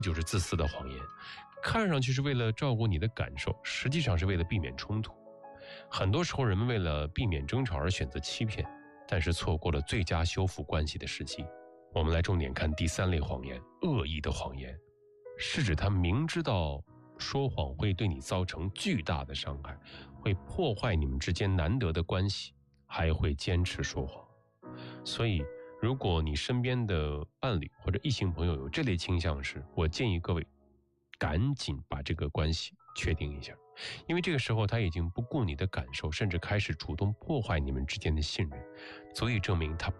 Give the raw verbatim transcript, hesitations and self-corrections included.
就是自私的谎言，看上去是为了照顾你的感受，实际上是为了避免冲突。很多时候人们为了避免争吵而选择欺骗，但是错过了最佳修复关系的时机。我们来重点看第三类谎言，恶意的谎言，是指他明知道说谎会对你造成巨大的伤害，会破坏你们之间难得的关系，还会坚持说谎。所以如果你身边的伴侣或者异性朋友有这类倾向时，我建议各位赶紧把这个关系确定一下，因为这个时候他已经不顾你的感受，甚至开始主动破坏你们之间的信任，足以证明他